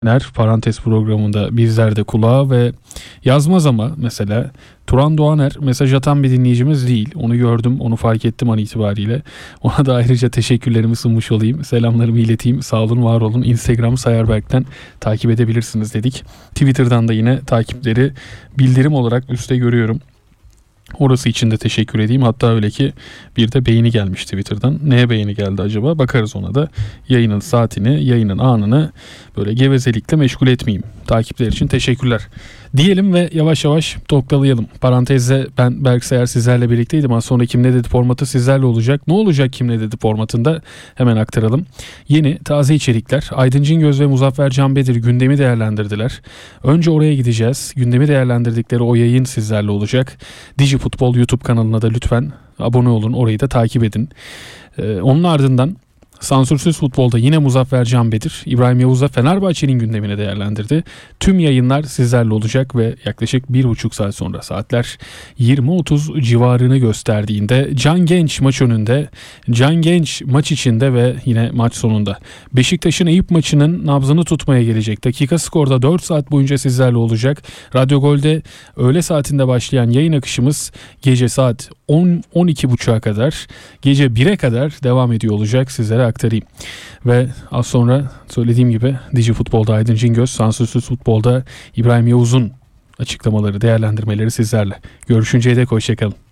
Parantez programında bizler de kulağa ve yazmaz ama mesela Turan Doğaner mesaj atan bir dinleyicimiz değil. Onu gördüm, onu fark ettim an itibariyle. Ona da ayrıca teşekkürlerimi sunmuş olayım. Selamlarımı ileteyim. Sağ olun, var olun. Instagram Sayarberk'ten takip edebilirsiniz dedik. Twitter'dan da yine takipleri bildirim olarak üstte görüyorum. Orası için de teşekkür edeyim. Hatta öyle ki bir de beğeni gelmiş Twitter'dan. Neye beğeni geldi acaba? Bakarız ona da. Yayının saatini, yayının anını böyle gevezelikle meşgul etmeyeyim. Takipler için teşekkürler diyelim ve yavaş yavaş noktalayalım. Parantezde ben Berk Sayar sizlerle birlikteydim. Az sonra Kim Ne Dedi formatı sizlerle olacak. Ne olacak Kim Ne Dedi formatında hemen aktaralım. Yeni taze içerikler. Aydın Cingöz ve Muzaffer Canbedir gündemi değerlendirdiler. Önce oraya gideceğiz. Gündemi değerlendirdikleri o yayın sizlerle olacak. Dijifutbol YouTube kanalına da lütfen abone olun. Orayı da takip edin. Onun ardından Sansürsüz Futbol'da yine Muzaffer Canbedir, İbrahim Yavuz'la Fenerbahçe'nin gündemini değerlendirdi. Tüm yayınlar sizlerle olacak ve yaklaşık 1,5 saat sonra saatler 20.30 civarını gösterdiğinde Can Genç maç önünde, Can Genç maç içinde ve yine maç sonunda Beşiktaş'ın Eyüp maçının nabzını tutmaya gelecek. Dakika Skor'da 4 saat boyunca sizlerle olacak. Radyo Gol'de öğle saatinde başlayan yayın akışımız gece saat 12.30'a kadar, gece 1'e kadar devam ediyor olacak, sizlere aktarayım. Ve az sonra söylediğim gibi Dijifutbol'da Aydın Cingöz, Sansürsüz Futbol'da İbrahim Yavuz'un açıklamaları, değerlendirmeleri sizlerle. Görüşünceye dek hoşçakalın.